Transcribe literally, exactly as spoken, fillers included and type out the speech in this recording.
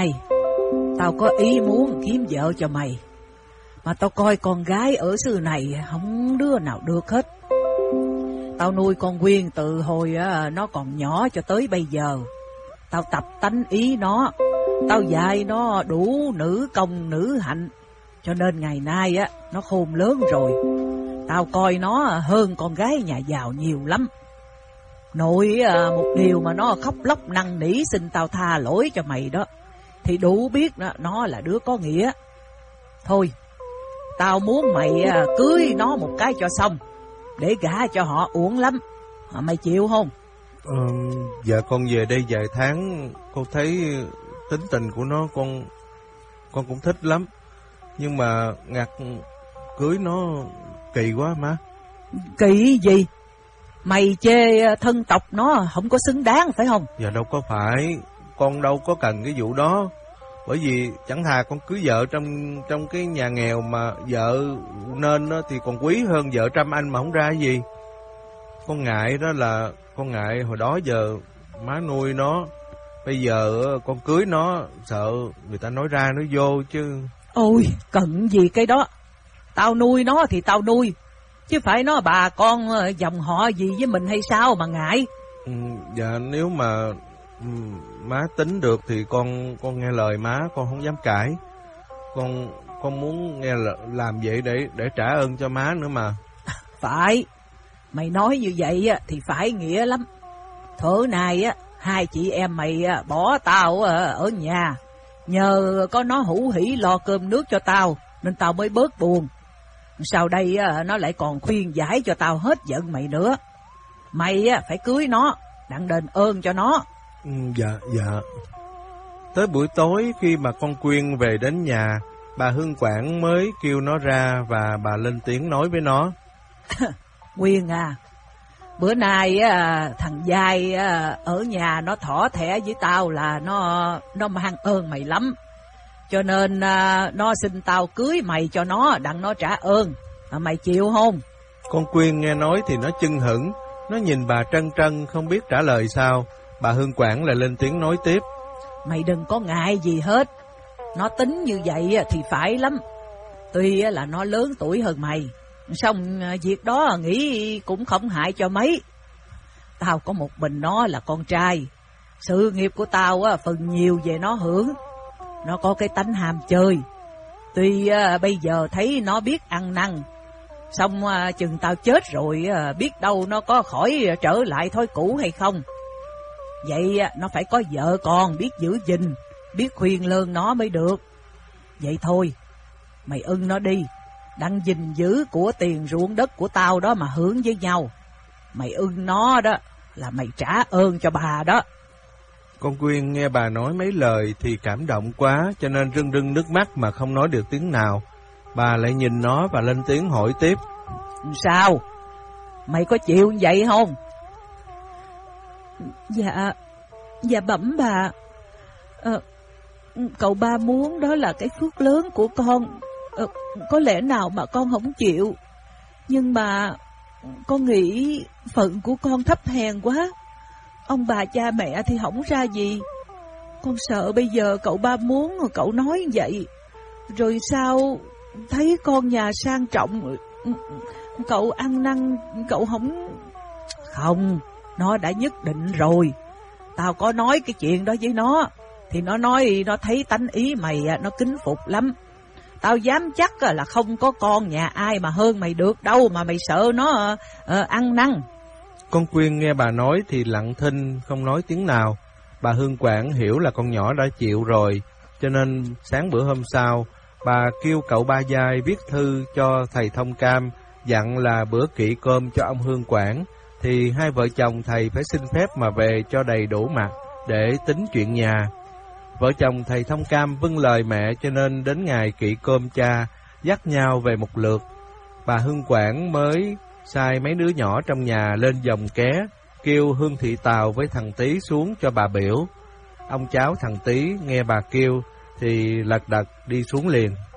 Này, tao có ý muốn kiếm vợ cho mày, mà tao coi con gái ở xứ này không đứa nào được hết. Tao nuôi con Quyên từ hồi nó còn nhỏ cho tới bây giờ. Tao tập tánh ý nó, tao dạy nó đủ nữ công nữ hạnh, cho nên ngày nay á nó khôn lớn rồi. Tao coi nó hơn con gái nhà giàu nhiều lắm. Nội một điều mà nó khóc lóc năn nỉ xin tao tha lỗi cho mày đó, thì đủ biết nó là đứa có nghĩa. Thôi, tao muốn mày cưới nó một cái cho xong, để gả cho họ uổng lắm. Mày chịu không? Ờ, dạ con về đây vài tháng, con thấy tính tình của nó con con cũng thích lắm. Nhưng mà ngặt cưới nó kỳ quá má. Kỳ gì? Mày chê thân tộc nó không có xứng đáng phải không? Dạ đâu có phải, con đâu có cần cái vụ đó. Bởi vì chẳng thà con cưới vợ trong trong cái nhà nghèo mà vợ nên đó, thì còn quý hơn vợ trăm anh mà không ra gì. Con ngại đó là con ngại hồi đó giờ má nuôi nó, bây giờ con cưới nó sợ người ta nói ra nói vô chứ. Ôi, cần gì cái đó. Tao nuôi nó thì tao nuôi, chứ phải nó bà con dòng họ gì với mình hay sao mà ngại. Ừ, dạ nếu mà ừ, má tính được thì con con nghe lời má, con không dám cãi. Con con muốn nghe là làm vậy để để trả ơn cho má nữa mà. Phải, mày nói như vậy thì phải nghĩa lắm. Thở này á, hai chị em mày bỏ tao ở nhà, nhờ có nó hữu hỉ lo cơm nước cho tao, nên tao mới bớt buồn. Sau đây nó lại còn khuyên giải cho tao hết giận mày nữa. Mày phải cưới nó, đặng đền ơn cho nó. Ừ, dạ, dạ. Tới buổi tối khi mà con Quyên về đến nhà, bà Hương Quảng mới kêu nó ra và bà lên tiếng nói với nó. Quyên à, bữa nay thằng Giai ở nhà nó thỏ thẻ với tao là nó nó mang ơn mày lắm. Cho nên nó xin tao cưới mày cho nó, đặng nó trả ơn. Mà mày chịu không? Con Quyên nghe nói thì nó chưng hửng, nó nhìn bà trân trân không biết trả lời sao. Bà Hương Quảng lại lên tiếng nói tiếp. Mày đừng có ngại gì hết. Nó tính như vậy thì phải lắm. Tuy là nó lớn tuổi hơn mày, xong việc đó nghĩ cũng không hại cho mấy. Tao có một mình nó là con trai, sự nghiệp của tao phần nhiều về nó hưởng. Nó có cái tánh ham chơi. Tuy bây giờ thấy nó biết ăn năn, xong chừng tao chết rồi biết đâu nó có khỏi trở lại thói cũ hay không. Vậy nó phải có vợ con biết giữ gìn, biết khuyên lơn nó mới được. Vậy thôi, mày ưng nó đi, đặng gìn giữ của tiền ruộng đất của tao đó mà hưởng với nhau. Mày ưng nó đó là mày trả ơn cho bà đó. Con Quyên nghe bà nói mấy lời thì cảm động quá, cho nên rưng rưng nước mắt mà không nói được tiếng nào. Bà lại nhìn nó và lên tiếng hỏi tiếp. Sao? Mày có chịu như vậy không? Dạ, dạ bẩm bà. Ờ, cậu ba muốn đó là cái phước lớn của con. Ờ, có lẽ nào mà con không chịu. Nhưng mà con nghĩ phận của con thấp hèn quá. Ông bà cha mẹ thì không ra gì. Con sợ bây giờ cậu ba muốn cậu nói như vậy, rồi sao thấy con nhà sang trọng, cậu ăn năn cậu không... Không, nó đã nhất định rồi. Tao có nói cái chuyện đó với nó, thì nó nói nó thấy tánh ý mày nó kính phục lắm. Tao dám chắc là không có con nhà ai mà hơn mày được đâu, mà mày sợ nó uh, ăn năn. Con Quyên nghe bà nói thì lặng thinh không nói tiếng nào. Bà Hương Quảng hiểu là con nhỏ đã chịu rồi, cho nên sáng bữa hôm sau, bà kêu cậu ba Giai viết thư cho thầy Thông Cam, dặn là bữa kỵ cơm cho ông Hương Quảng, thì hai vợ chồng thầy phải xin phép mà về cho đầy đủ mặt để tính chuyện nhà. Vợ chồng thầy Thông Cam vâng lời mẹ, cho nên đến ngày kỵ cơm cha, dắt nhau về một lượt. Bà Hương Quảng mới sai mấy đứa nhỏ trong nhà lên dòng ké, kêu Hương Thị Tào với thằng Tý xuống cho bà biểu. Ông cháu thằng Tý nghe bà kêu thì lật đật đi xuống liền.